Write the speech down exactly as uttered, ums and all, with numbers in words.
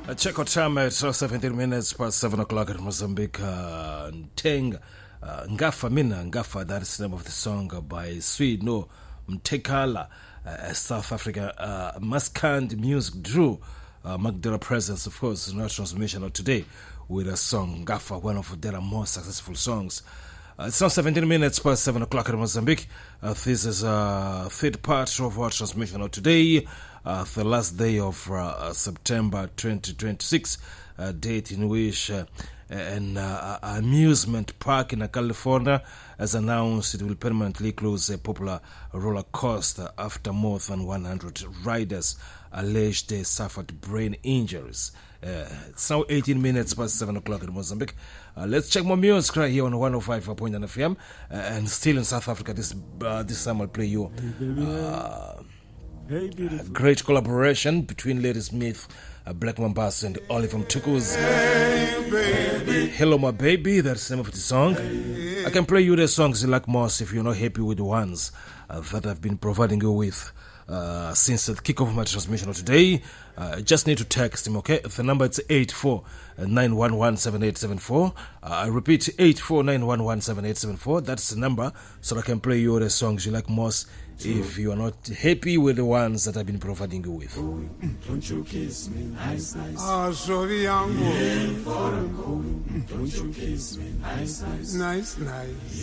Check out time at seventeen minutes past seven o'clock at Mozambique. Uh, Nteng uh, Ngafa Mina Ngafa, that's the name of the song by Sweet No Mtekala, uh, South Africa. Uh, Maskand Music Drew uh, Magdala Presence, of course, in our transmission of today with a song Ngafa, one of their most successful songs. Uh, it's now seventeen minutes past seven o'clock in Mozambique. Uh, this is a uh, third part of our transmission of today, uh, the last day of uh, September twenty twenty-six, a date in which uh, an uh, amusement park in California has announced it will permanently close a popular roller coaster after more than one hundred riders alleged they suffered brain injuries. Uh, it's now eighteen minutes past seven o'clock in Mozambique. Uh, let's check more music right here on one oh five point nine F M. Uh, and still in South Africa, this uh, this time I'll play you uh, a great collaboration between Lady Smith, uh, Black Mambas, and Oliver Mtukuz. Hey, Hello My Baby, that's the name of the song. I can play you the songs you like most if you're not happy with the ones uh, that I've been providing you with Uh, since the kick off of my transmission of today. uh, just need to text him, okay? The number is eight four nine one one seven eight seven four. uh, I repeat, eight four nine one one seven eight seven four. That's the number, so I can play you the songs you like most if you are not happy with the ones that I've been providing you with. Don't you kiss me nice, nice. Ah, sorry, young boy. Don't you kiss me nice, nice. Nice, nice.